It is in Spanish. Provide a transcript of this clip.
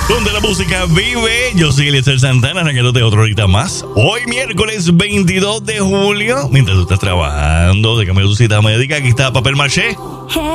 donde la música vive. Yo soy Eliezer Santana, arrancándote otra horita más. Hoy miércoles 22 de julio, mientras tú estás trabajando, de cambio de tu cita médica, aquí está Papel Maché.